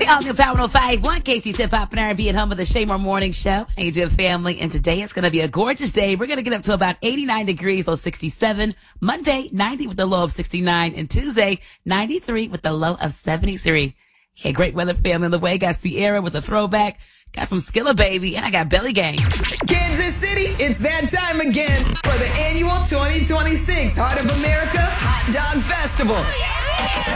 All new Power 105.1, Casey's Hip Hop and R&B and home of the Shaymore Morning Show. Hey, Jim family. And today it's going to be a gorgeous day. We're going to get up to about 89 degrees, low 67. Monday, 90 with the low of 69. And Tuesday, 93 with the low of 73. Yeah, great weather family on the way. Got Sierra with a throwback. Got some Skilla Baby. And I got Belly Gang. Kansas City, it's that time again for the annual 2026 Heart of America Hot Dog Festival.